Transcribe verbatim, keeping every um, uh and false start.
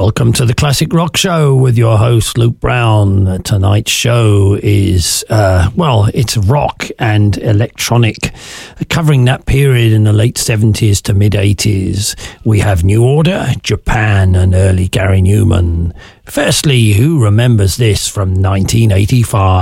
Welcome to the Classic Rock Show with your host, Luke Brown. Tonight's show is, uh, well, it's rock and electronic, covering that period in the late seventies to mid-eighties. We have New Order, Japan, and early Gary Newman. Firstly, who remembers this from nineteen eighty-five?